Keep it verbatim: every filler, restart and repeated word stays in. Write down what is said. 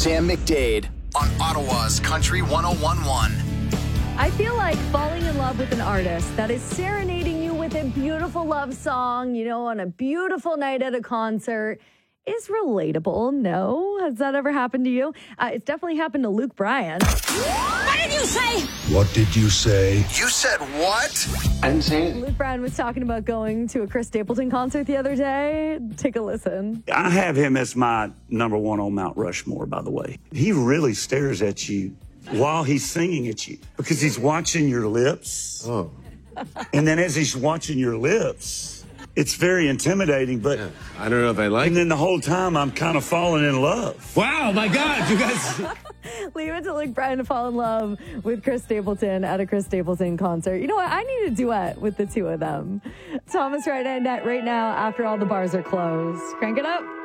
Sam McDade on Ottawa's Country one oh one point one. I feel like falling in love with an artist that is serenading you with a beautiful love song, you know, on a beautiful night at a concert is relatable. No? Has that ever happened to you? Uh, it's definitely happened to Luke Bryan. What did you say? What did you say? You said what? I didn't say anything. Luke Bryan was talking about going to a Chris Stapleton concert the other day. Take a listen. I have him as my number one on Mount Rushmore, by the way. He really stares at you while he's singing at you because he's watching your lips. Oh. And then as he's watching your lips, it's very intimidating, but Yeah, I don't know if I like and it. then the whole time I'm kind of falling in love. Wow, my God, you guys. Leave it to Luke Bryan to fall in love with Chris Stapleton at a Chris Stapleton concert. You know what? I need a duet with the two of them. Thomas right now, right now after all the bars are closed. Crank it up.